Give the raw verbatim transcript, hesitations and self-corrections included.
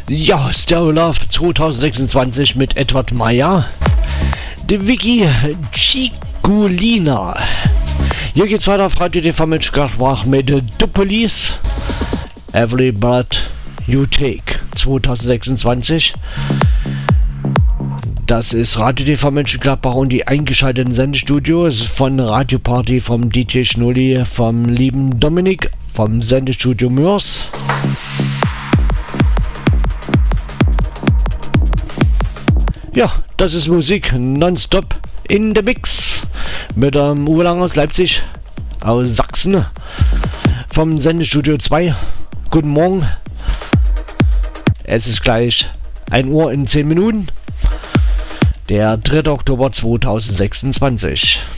Ja, Stereo Love zwanzig sechsundzwanzig mit Edward Meier. De Vicky Ciccolina. Hier geht's weiter auf Radio T V Mönchengladbach mit The Police. Every Blood You Take zwanzig sechsundzwanzig. Das ist Radio T V Mönchengladbach und die eingeschalteten Sendestudios von Radio Party, vom D J Schnulli, vom lieben Dominik, vom Sendestudio Mörs. Ja, das ist Musik nonstop in the Mix mit dem Uwe Lang aus Leipzig, aus Sachsen, vom Sendestudio zwei. Guten Morgen. Es ist gleich ein Uhr in zehn Minuten. Der dritte Oktober zwanzig sechsundzwanzig.